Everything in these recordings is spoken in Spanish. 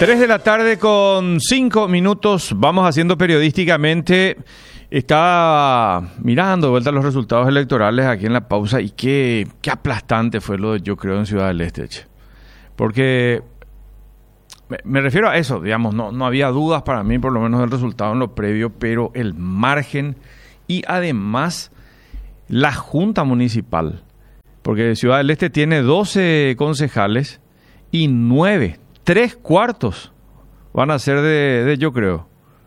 3 de la tarde con 5 minutos. Vamos haciendo periodísticamente. Estaba mirando de vuelta los resultados electorales aquí en la pausa y qué aplastante fue lo de Yo Creo en Ciudad del Este. Porque me refiero a eso, digamos, no había dudas para mí, por lo menos del resultado en lo previo, pero el margen y además la Junta Municipal. Porque Ciudad del Este tiene 12 concejales y 9, 3/4 van a ser de Yo Creo.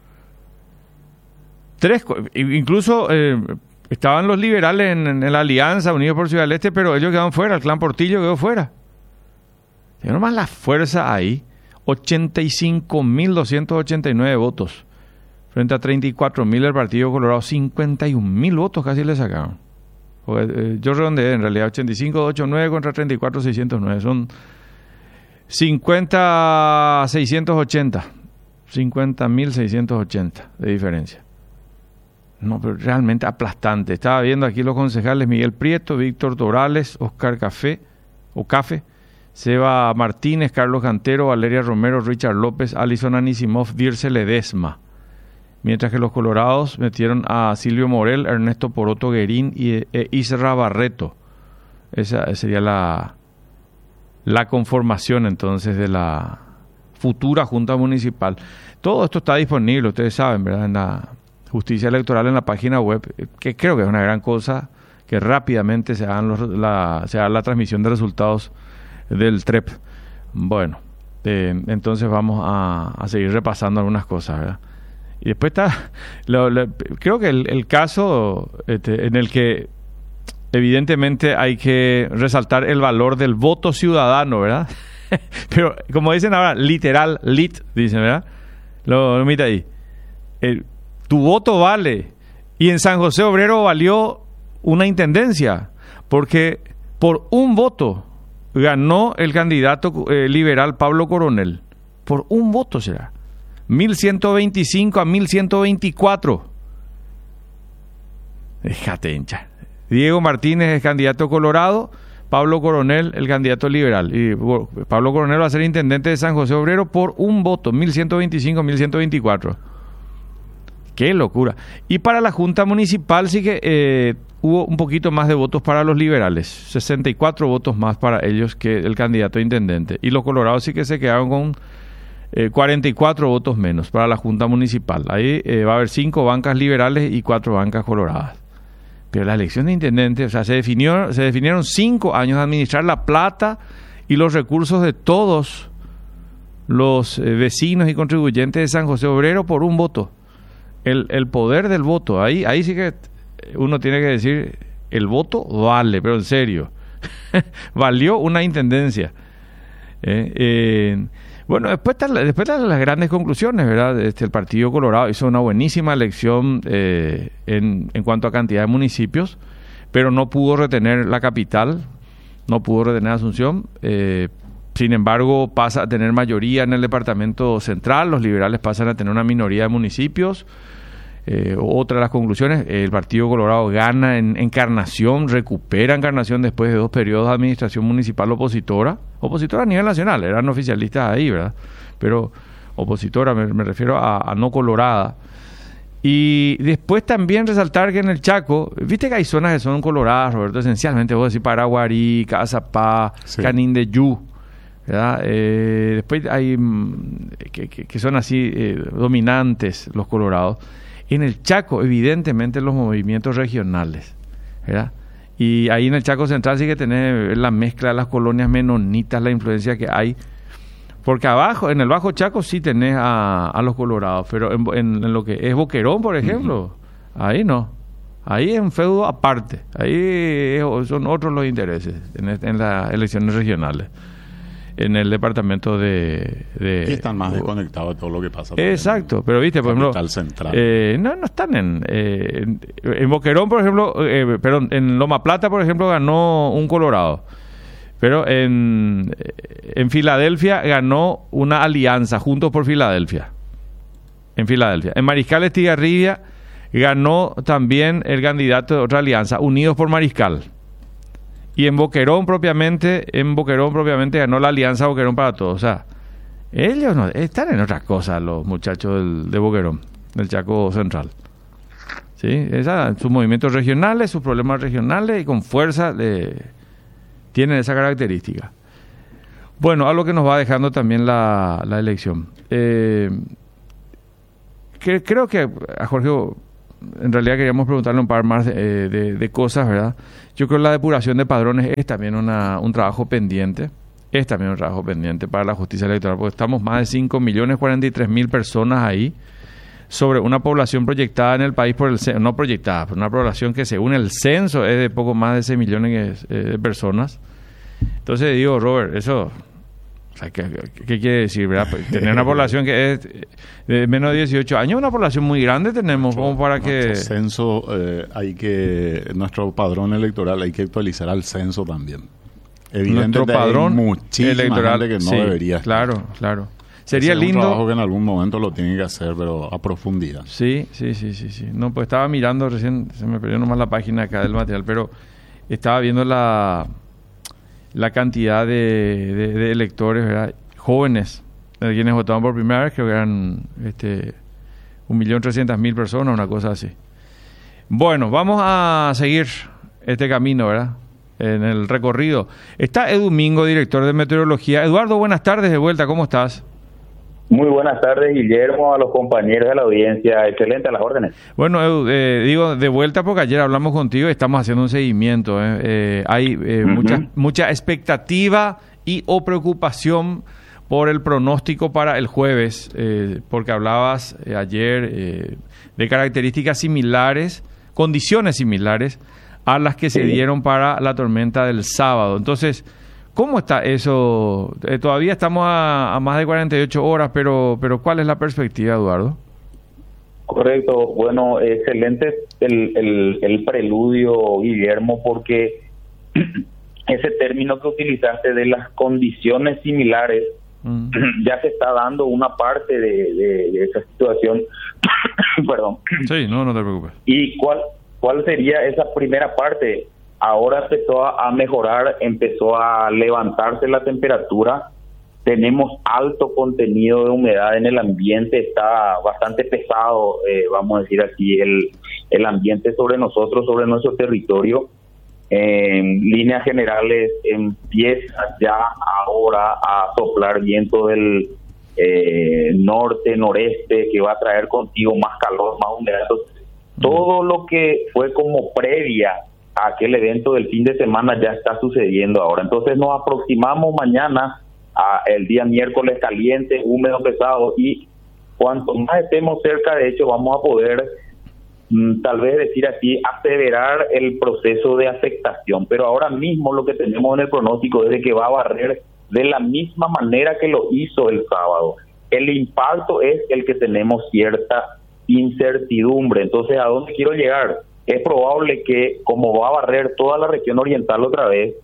Incluso estaban los liberales en la alianza Unidos por Ciudad del Este, pero ellos quedaron fuera, el clan Portillo quedó fuera. Tiene nomás la fuerza ahí, 85.289 votos, frente a 34.000 del Partido Colorado, 51.000 votos casi le sacaron. Yo redondeé, en realidad, 85.289 contra 34.609, son 50.680 de diferencia. No, pero realmente aplastante. Estaba viendo aquí los concejales: Miguel Prieto, Víctor Dorales, Oscar Cafe, Seba Martínez, Carlos Cantero, Valeria Romero, Richard López, Alison Anisimov, Dirce Ledesma. Mientras que los colorados metieron a Silvio Morel, Ernesto Poroto Guerín e Isra Barreto. Esa sería la conformación entonces de la futura Junta Municipal. Todo esto está disponible, ustedes saben, ¿verdad?, en la Justicia Electoral, en la página web, que creo que es una gran cosa que rápidamente se haga la transmisión de resultados del TREP. Bueno, entonces vamos a seguir repasando algunas cosas, ¿verdad? Y después está, creo que el caso en el que evidentemente hay que resaltar el valor del voto ciudadano, ¿verdad? Pero como dicen ahora, literal, dicen, ¿verdad? Lo mira ahí. Tu voto vale. Y en San José Obrero valió una intendencia, porque por un voto ganó el candidato liberal Pablo Coronel. Por un voto será. 1.125 a 1.124. Déjate hinchar. Diego Martínez es candidato colorado, Pablo Coronel el candidato liberal. Y Pablo Coronel va a ser intendente de San José Obrero por un voto, 1.125 a 1.124. ¡Qué locura! Y para la Junta Municipal sí que hubo un poquito más de votos para los liberales. 64 votos más para ellos que el candidato a intendente. Y los colorados sí que se quedaron con 44 votos menos para la Junta Municipal. Ahí va a haber 5 bancas liberales y 4 bancas coloradas. Pero la elección de intendente, o sea, se definieron 5 años de administrar la plata y los recursos de todos los vecinos y contribuyentes de San José Obrero por un voto. El poder del voto, ahí sí que uno tiene que decir, el voto vale, pero en serio, valió una intendencia. Bueno, después están las grandes conclusiones, ¿verdad? El Partido Colorado hizo una buenísima elección en cuanto a cantidad de municipios, pero no pudo retener la capital, no pudo retener Asunción. Sin embargo, pasa a tener mayoría en el departamento central, los liberales pasan a tener una minoría de municipios. Otra de las conclusiones, el Partido Colorado gana en Encarnación, recupera Encarnación después de 2 periodos de administración municipal opositora a nivel nacional, eran oficialistas ahí, ¿verdad? Pero opositora, me refiero a no colorada. Y después también resaltar que en el Chaco, viste que hay zonas que son coloradas, Roberto, esencialmente, vos decís Paraguarí, Cazapá, sí, Canindeyú, ¿verdad? Después hay que son así dominantes los colorados. En el Chaco, evidentemente, los movimientos regionales, ¿verdad? Y ahí en el Chaco Central sí que tenés la mezcla de las colonias menonitas, la influencia que hay. Porque abajo, en el Bajo Chaco sí tenés a los colorados, pero en lo que es Boquerón, por ejemplo, ahí no. Ahí es un feudo aparte. Ahí son otros los intereses en las elecciones regionales. En el departamento de y están más desconectados de todo lo que pasa. Exacto, pero viste, por ejemplo, central. No están en Boquerón, por ejemplo, perdón, en Loma Plata, por ejemplo, ganó un colorado, pero en Filadelfia ganó una alianza, Juntos por Filadelfia, en Mariscal Estigarribia ganó también el candidato de otra alianza, Unidos por Mariscal. Y en Boquerón propiamente ganó la alianza Boquerón para Todos. O sea, Ellos no, están en otras cosas los muchachos de Boquerón, del Chaco Central. ¿Sí? Sus movimientos regionales, sus problemas regionales y con fuerza tienen esa característica. Bueno, algo que nos va dejando también la elección. Creo que a Jorge, en realidad queríamos preguntarle un par más de cosas, ¿verdad? Yo creo que la depuración de padrones es también un trabajo pendiente. Es también un trabajo pendiente para la justicia electoral, porque estamos más de 5.043.000 personas ahí, sobre una población proyectada en el país por el censo, no proyectada, pero una población que según el censo es de poco más de 6 millones de personas. Entonces digo, Robert, eso, o sea, ¿qué quiere decir, verdad? Pues tener una población que es de menos de 18 años, una población muy grande tenemos como para que... Nuestro censo, nuestro padrón electoral hay que actualizar al censo también. Evidentemente nuestro padrón hay muchísima electoral gente que no sí, debería estar. Claro. Sería Ese lindo. Es un trabajo que en algún momento lo tienen que hacer, pero a profundidad. Sí. No, pues estaba mirando recién, se me perdió nomás la página acá del material, pero estaba viendo la cantidad de electores, ¿verdad? Jóvenes, de quienes votaban por primera vez, creo que eran 1.300.000 personas, una cosa así. Bueno, vamos a seguir este camino, ¿verdad? En el recorrido. Está Edu Mingo, director de meteorología. Eduardo, buenas tardes de vuelta, ¿cómo estás? Muy buenas tardes, Guillermo, a los compañeros de la audiencia. Excelente, a las órdenes. Bueno, Edu, digo de vuelta porque ayer hablamos contigo y estamos haciendo un seguimiento. Hay mucha expectativa o preocupación por el pronóstico para el jueves, porque hablabas ayer de características similares, condiciones similares a las que se dieron para la tormenta del sábado. Entonces, ¿cómo está eso? Todavía estamos a más de 48 horas, pero ¿cuál es la perspectiva, Eduardo? Correcto. Bueno, excelente el preludio, Guillermo, porque ese término que utilizaste de las condiciones similares, ya se está dando una parte de esa situación. Perdón. Sí, no te preocupes. ¿Y cuál sería esa primera parte? Ahora empezó a mejorar, empezó a levantarse la temperatura, tenemos alto contenido de humedad en el ambiente, está bastante pesado, vamos a decir así, el ambiente sobre nosotros, sobre nuestro territorio. En líneas generales empieza ya ahora a soplar viento del norte, noreste, que va a traer contigo más calor, más humedad. Todo lo que fue como previa a aquel evento del fin de semana ya está sucediendo ahora. Entonces nos aproximamos mañana a el día miércoles caliente, húmedo, pesado, y cuanto más estemos cerca, de hecho, vamos a poder tal vez decir así, aseverar el proceso de afectación. Pero ahora mismo lo que tenemos en el pronóstico es de que va a barrer de la misma manera que lo hizo el sábado. El impacto es el que tenemos cierta incertidumbre. Entonces, ¿a dónde quiero llegar? Es probable que, como va a barrer toda la región oriental otra vez,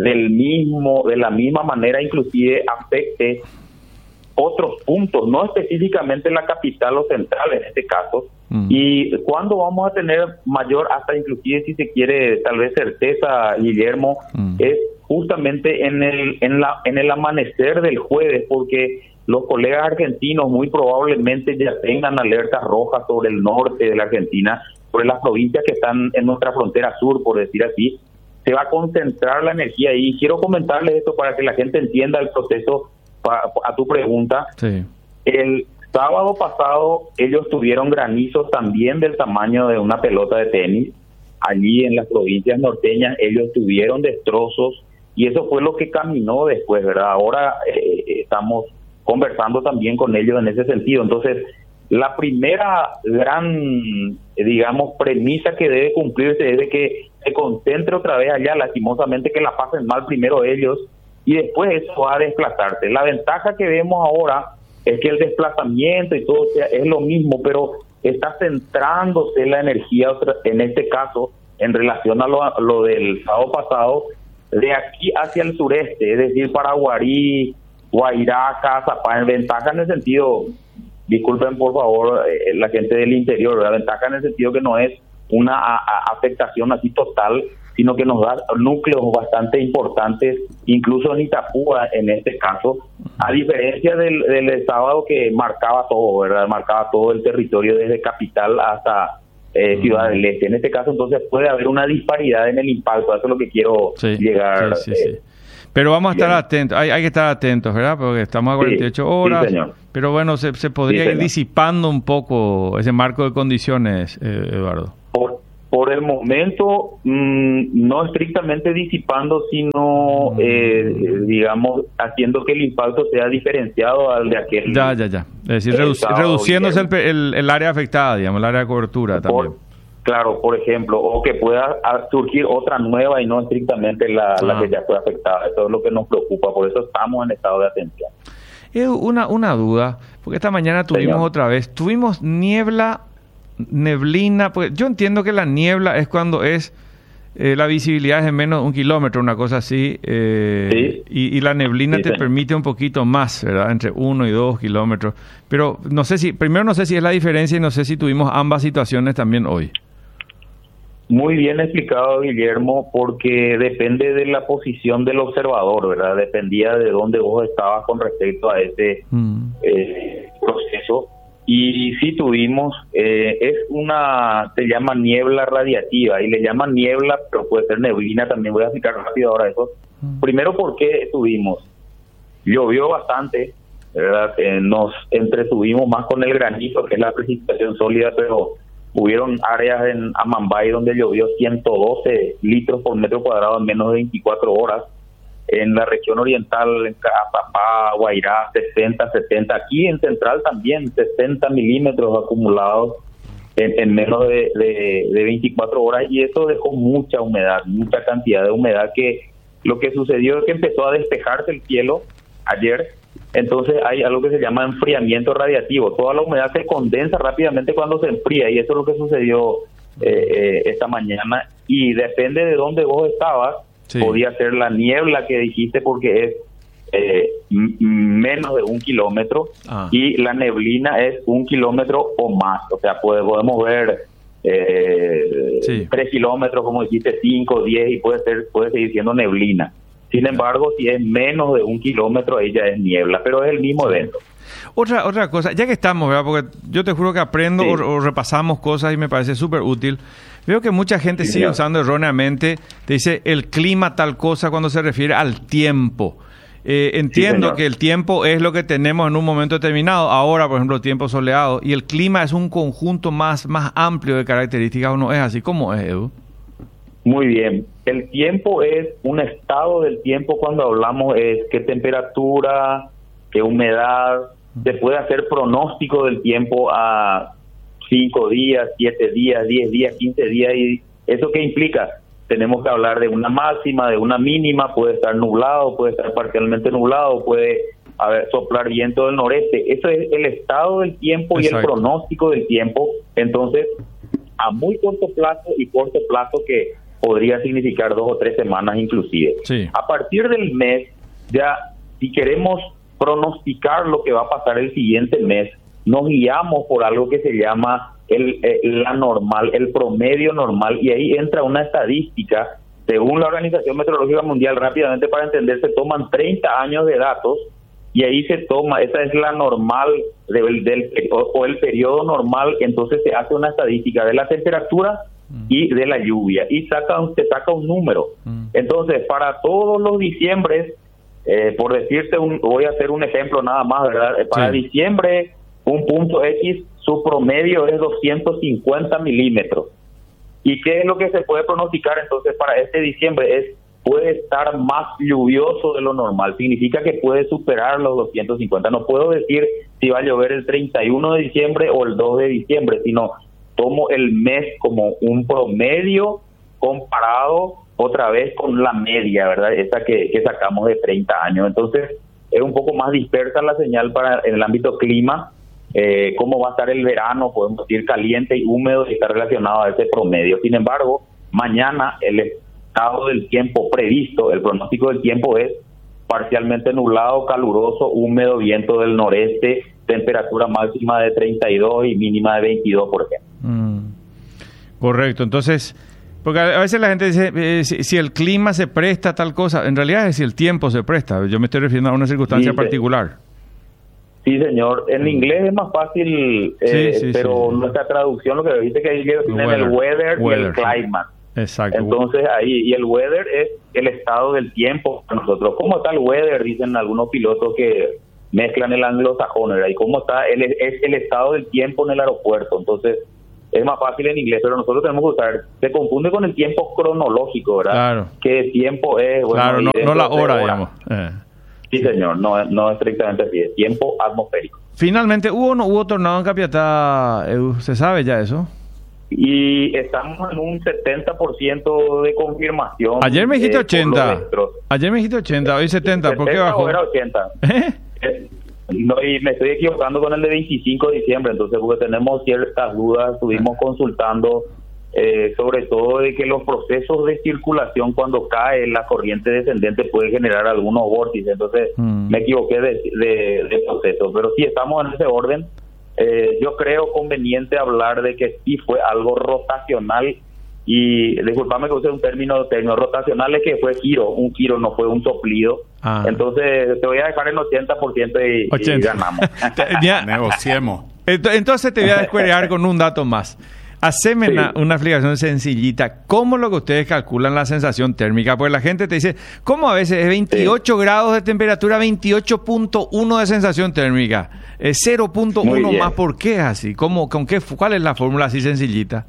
de la misma manera inclusive afecte otros puntos, no específicamente la capital o central en este caso. Y cuando vamos a tener mayor, hasta inclusive si se quiere tal vez certeza, Guillermo, es justamente en el amanecer del jueves, porque los colegas argentinos muy probablemente ya tengan alertas rojas sobre el norte de la Argentina, sobre las provincias que están en nuestra frontera sur, por decir así. Se va a concentrar la energía ahí. Y quiero comentarles esto para que la gente entienda el proceso. A tu pregunta, sí. El sábado pasado ellos tuvieron granizos también del tamaño de una pelota de tenis. Allí en las provincias norteñas ellos tuvieron destrozos y eso fue lo que caminó después, ¿verdad? Ahora estamos conversando también con ellos en ese sentido. Entonces, la primera gran, digamos, premisa que debe cumplirse es de que se concentre otra vez allá, lastimosamente que la pasen mal primero ellos, y después eso va a desplazarse. La ventaja que vemos ahora es que el desplazamiento y todo es lo mismo, pero está centrándose la energía, en este caso, en relación a lo del sábado pasado, de aquí hacia el sureste, es decir, Paraguarí, Guairá, Cazapá, en ventaja en el sentido, disculpen por favor la gente del interior, la ventaja en el sentido que no es una afectación así total, sino que nos da núcleos bastante importantes, incluso en Itapúa en este caso, a diferencia del sábado que marcaba todo, ¿verdad? Marcaba todo el territorio desde Capital hasta Ciudad del Este. En este caso, entonces, puede haber una disparidad en el impacto. Eso es lo que quiero llegar. Sí. Pero vamos a estar atentos, hay que estar atentos, ¿verdad? Porque estamos a 48 horas. Sí, señor. Pero bueno, se podría ir disipando un poco ese marco de condiciones, Eduardo. Por el momento, no estrictamente disipando, sino, digamos, haciendo que el impacto sea diferenciado al de aquel. Ya. Es decir, reduciéndose el área afectada, digamos, el área de cobertura también. Claro, por ejemplo, o que pueda surgir otra nueva y no estrictamente la que ya fue afectada. Eso es lo que nos preocupa, por eso estamos en estado de atención. Una duda, porque esta mañana tuvimos neblina, pues yo entiendo que la niebla es cuando la visibilidad es de menos de 1 kilómetro, una cosa así, y la neblina te permite un poquito más, ¿verdad? Entre 1 y 2 kilómetros. Pero no sé si es la diferencia y no sé si tuvimos ambas situaciones también hoy. Muy bien explicado, Guillermo, porque depende de la posición del observador, ¿verdad? Dependía de dónde vos estabas con respecto a ese proceso. Y sí tuvimos, se llama niebla radiativa, y le llaman niebla, pero puede ser neblina también. Voy a explicar rápido ahora eso. Primero, ¿por qué tuvimos? Llovió bastante, ¿verdad? Nos entretuvimos más con el granizo, que es la precipitación sólida, pero hubieron áreas en Amambay donde llovió 112 litros por metro cuadrado en menos de 24 horas. En la región oriental, en Cazapá, Guairá, 60, 70. Aquí en Central también, 60 milímetros acumulados en menos de 24 horas. Y eso dejó mucha humedad, mucha cantidad de humedad, que lo que sucedió es que empezó a despejarse el cielo ayer. Entonces hay algo que se llama enfriamiento radiativo. Toda la humedad se condensa rápidamente cuando se enfría, y eso es lo que sucedió esta mañana. Y depende de dónde vos estabas. Sí. Podía ser la niebla que dijiste, porque es menos de 1 kilómetro, y la neblina es 1 kilómetro o más. O sea, podemos ver 3 kilómetros, como dijiste, 5, 10, y puede seguir siendo neblina. Sin embargo, si es menos de 1 kilómetro, ella es niebla, pero es el mismo evento. Otra cosa, ya que estamos, ¿verdad? Porque yo te juro que aprendo o repasamos cosas y me parece súper útil. Veo que mucha gente sigue usando erróneamente, te dice el clima tal cosa cuando se refiere al tiempo. Entiendo que el tiempo es lo que tenemos en un momento determinado. Ahora, por ejemplo, tiempo soleado. Y el clima es un conjunto más amplio de características, ¿o no es así? ¿Cómo es, Edu? Muy bien. El tiempo es un estado del tiempo. Cuando hablamos es qué temperatura, qué humedad. Se puede hacer pronóstico del tiempo a 5 días, 7 días, 10 días, 15 días. ¿Y eso qué implica? Tenemos que hablar de una máxima, de una mínima. Puede estar nublado, puede estar parcialmente nublado, puede soplar viento del noreste. Eso es el estado del tiempo. Exacto. Y el pronóstico del tiempo. Entonces, a muy corto plazo y corto plazo, que podría significar 2 o 3 semanas inclusive. Sí. A partir del mes, ya si queremos pronosticar lo que va a pasar el siguiente mes, nos guiamos por algo que se llama la normal, el promedio normal, y ahí entra una estadística. Según la Organización Meteorológica Mundial, rápidamente para entender, se toman 30 años de datos, y ahí se toma, esa es la normal o el periodo normal. Entonces se hace una estadística de la temperatura y de la lluvia, y se saca un número. Entonces, para todos los diciembres, por decirte, voy a hacer un ejemplo nada más, ¿verdad? Para diciembre, un punto X, su promedio es 250 milímetros. ¿Y qué es lo que se puede pronosticar entonces para este diciembre? Puede estar más lluvioso de lo normal. Significa que puede superar los 250. No puedo decir si va a llover el 31 de diciembre o el 2 de diciembre, sino tomo el mes como un promedio comparado otra vez con la media, ¿verdad? Esa que sacamos de 30 años. Entonces, es un poco más dispersa la señal en el ámbito clima. Cómo va a estar el verano, podemos decir caliente y húmedo, y está relacionado a ese promedio. Sin embargo, mañana el estado del tiempo previsto, el pronóstico del tiempo es parcialmente nublado, caluroso, húmedo, viento del noreste, temperatura máxima de 32 y mínima de 22, por ejemplo. Correcto. Entonces, Porque a veces la gente dice, si el clima se presta a tal cosa, en realidad es si el tiempo se presta. Yo me estoy refiriendo a una circunstancia particular. Sí, señor. En inglés es más fácil, pero nuestra traducción lo que dice que hay que definir el weather y el climate. Exacto. Entonces ahí, y el weather es el estado del tiempo para nosotros. ¿Cómo está el weather? Dicen algunos pilotos que mezclan el anglosajón, ¿verdad? Y cómo está es el estado del tiempo en el aeropuerto. Entonces es más fácil en inglés, pero nosotros tenemos que usar, se confunde con el tiempo cronológico, ¿verdad? Claro. Que tiempo es, bueno, claro, no la hora, digamos. Sí, señor, no estrictamente así, es tiempo atmosférico. Finalmente, ¿hubo o no hubo tornado en Capiatá, Edu? ¿Se sabe ya eso? Y estamos en un 70% de confirmación. Ayer me dijiste 80. Ayer me dijiste 80, hoy 70. ¿Por qué bajó? Era 80. No, y me estoy equivocando con el de 25 de diciembre, entonces porque tenemos ciertas dudas, estuvimos consultando sobre todo de que los procesos de circulación cuando cae la corriente descendente puede generar algunos vórtices, entonces me equivoqué de proceso, pero sí estamos en ese orden. Yo creo conveniente hablar de que sí fue algo rotacional y disculpame que use un término rotacional, es que fue un giro, no fue un soplido. Entonces te voy a dejar en 80% y ganamos. Negociemos. Entonces te voy a descuerear con un dato más. Haceme una explicación sencillita. ¿Cómo lo que ustedes calculan la sensación térmica? Porque la gente te dice, ¿cómo a veces es 28 grados de temperatura, 28.1 de sensación térmica? 0.1 más, ¿por qué es así? ¿Cuál es la fórmula así sencillita?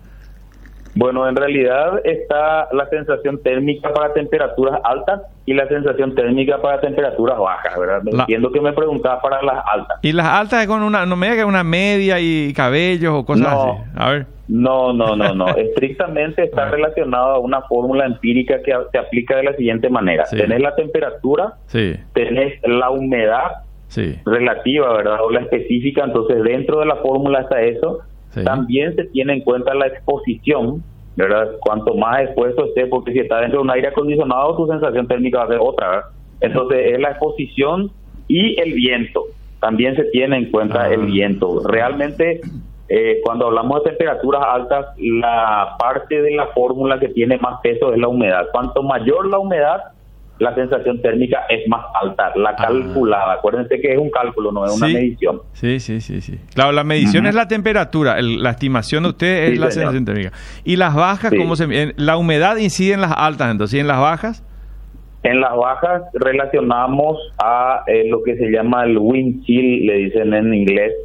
Bueno, en realidad está la sensación térmica para temperaturas altas y la sensación térmica para temperaturas bajas, ¿verdad? Entiendo que me preguntaba para las altas. ¿Y las altas es con no me diga que una media y cabellos o cosas así? A ver. No. Estrictamente está relacionado a una fórmula empírica que se aplica de la siguiente manera. Tenés la temperatura, tenés la humedad relativa, ¿verdad? O la específica, entonces dentro de la fórmula está eso. También se tiene en cuenta la exposición, ¿verdad? Cuanto más expuesto esté, porque si está dentro de un aire acondicionado, tu sensación térmica va a ser otra, ¿verdad? Entonces es la exposición y el viento. También se tiene en cuenta el viento. Realmente, cuando hablamos de temperaturas altas, la parte de la fórmula que tiene más peso es la humedad. Cuanto mayor la humedad, la sensación térmica es más alta, la calculada. Acuérdense que es un cálculo, no es una medición. Sí. Claro, la medición es la temperatura, la estimación de usted es la sensación térmica. ¿Y las bajas, cómo la humedad incide en las altas, entonces, y en las bajas? En las bajas relacionamos a lo que se llama el wind chill, le dicen en inglés,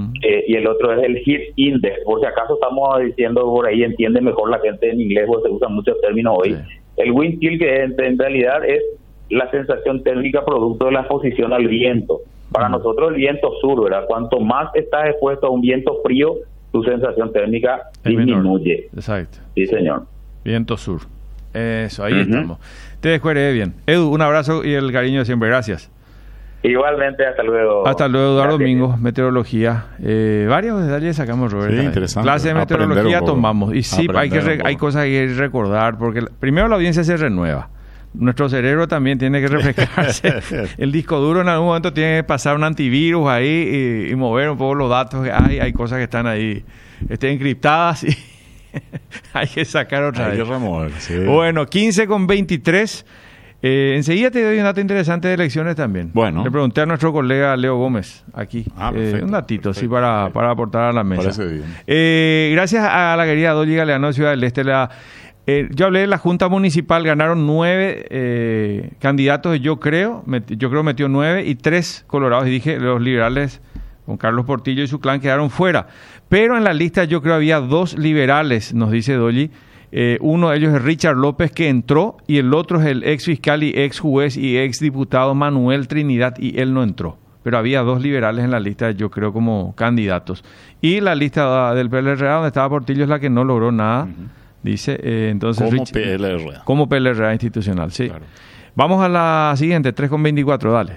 y el otro es el heat index. Por si acaso estamos diciendo por ahí, entiende mejor la gente en inglés, porque se usan muchos términos hoy. El wind chill, que en realidad es la sensación térmica producto de la exposición al viento. Para nosotros el viento sur, ¿verdad? Cuanto más estás expuesto a un viento frío, tu sensación térmica disminuye. Exacto. Sí, señor. Viento sur. Eso, ahí estamos. Te descueré bien. Edu, un abrazo y el cariño de siempre. Gracias. Igualmente, hasta luego. Hasta luego, Eduardo Domingos, meteorología. Varios detalles sacamos, Roberto. Sí, interesante. Clase de meteorología tomamos. Y sí, hay cosas que recordar, porque primero la audiencia se renueva. Nuestro cerebro también tiene que refrescarse. El disco duro en algún momento tiene que pasar un antivirus ahí y mover un poco los datos que hay. Hay cosas que están ahí encriptadas y hay que sacar otra vez. Hay que remover, Bueno, 15:23. Enseguida te doy un dato interesante de elecciones también. Bueno. Le pregunté a nuestro colega Leo Gómez aquí. Perfecto, un datito, sí, para aportar a la mesa. Parece bien. Gracias a la querida Dolly Galeano de Ciudad del Este. Yo hablé de la Junta Municipal, ganaron 9 candidatos, yo creo metió 9 y 3 colorados. Y dije, los liberales, con Carlos Portillo y su clan, quedaron fuera. Pero en la lista yo creo había 2 liberales, nos dice Dolly. Uno de ellos es Richard López, que entró, y el otro es el ex fiscal y ex juez y ex diputado Manuel Trinidad, y él no entró. Pero había 2 liberales en la lista, yo creo, como candidatos. Y la lista del PLRA, donde estaba Portillo, es la que no logró nada, dice. Entonces, como PLRA institucional, sí. Claro. Vamos a la siguiente, 3:24, dale.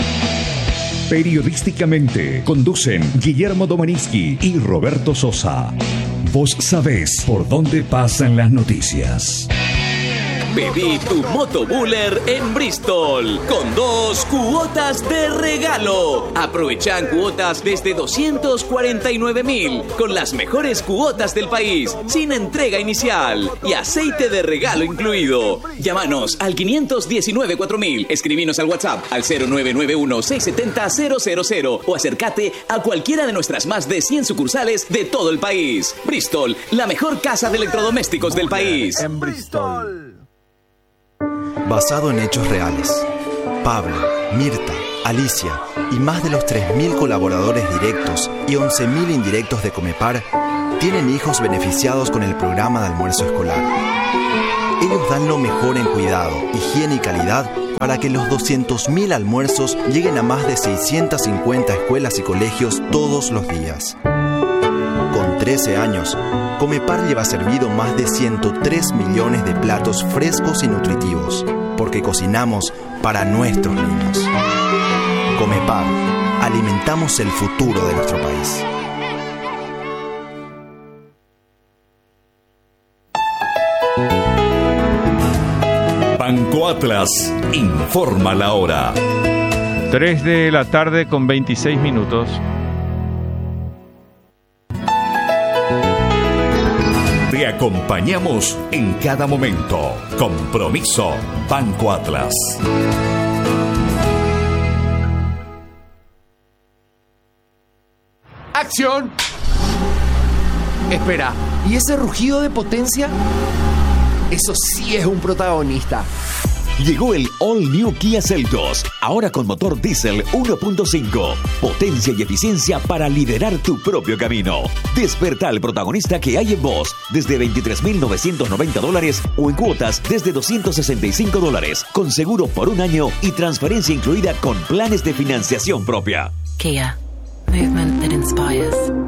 Periodísticamente conducen Guillermo Domaniski y Roberto Sosa. Vos sabés por dónde pasan las noticias. Pedí tu motobuller en Bristol con 2 cuotas de regalo. Aprovechan cuotas desde 249.000 con las mejores cuotas del país, sin entrega inicial y aceite de regalo incluido. Llámanos al 519-4000, escribinos al WhatsApp al 0991-670-000 o acércate a cualquiera de nuestras más de 100 sucursales de todo el país. Bristol, la mejor casa de electrodomésticos del país. En Bristol. Basado en hechos reales, Pablo, Mirta, Alicia y más de los 3.000 colaboradores directos y 11.000 indirectos de Comepar tienen hijos beneficiados con el programa de almuerzo escolar. Ellos dan lo mejor en cuidado, higiene y calidad para que los 200.000 almuerzos lleguen a más de 650 escuelas y colegios todos los días. Con 13 años, Comepar lleva servido más de 103 millones de platos frescos y nutritivos, porque cocinamos para nuestros niños. Comepar, alimentamos el futuro de nuestro país. Banco Atlas informa la hora. 3 de la tarde con 26 minutos. Te acompañamos en cada momento. Compromiso Banco Atlas. ¡Acción! Espera, ¿y ese rugido de potencia? Eso sí es un protagonista. Llegó el All New Kia Seltos, ahora con motor diésel 1.5. Potencia y eficiencia para liderar tu propio camino. Desperta al protagonista que hay en vos desde $23,990 o en cuotas desde $265, con seguro por 1 año y transferencia incluida con planes de financiación propia. Kia. Movement that inspires.